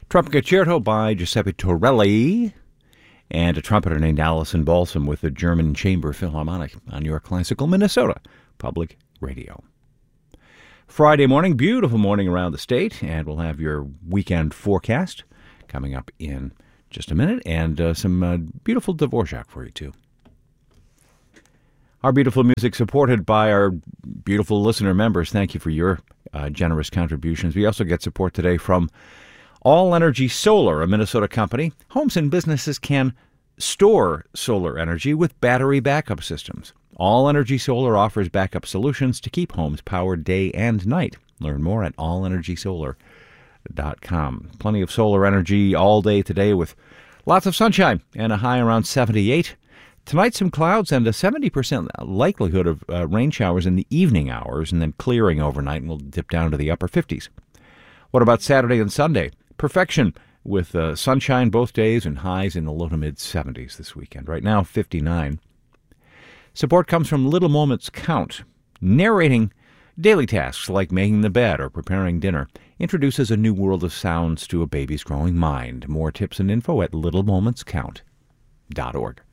Trumpet Concerto by Giuseppe Torelli, and a trumpeter named Allison Balsam with the German Chamber Philharmonic on your classical Minnesota Public Radio. Friday morning, beautiful morning around the state, and we'll have your weekend forecast coming up in just a minute, and some beautiful Dvorak for you, too. Our beautiful music supported by our beautiful listener members. Thank you for your generous contributions. We also get support today from All Energy Solar, a Minnesota company. Homes and businesses can store solar energy with battery backup systems. All Energy Solar offers backup solutions to keep homes powered day and night. Learn more at allenergysolar.com. Plenty of solar energy all day today with lots of sunshine and a high around 78. Tonight, some clouds and a 70% likelihood of rain showers in the evening hours, and then clearing overnight, and we'll dip down to the upper 50s. What about Saturday and Sunday? Perfection with sunshine both days and highs in the low to mid 70s this weekend. Right now, 59. Support comes from Little Moments Count. Narrating daily tasks like making the bed or preparing dinner introduces a new world of sounds to a baby's growing mind. More tips and info at littlemomentscount.org.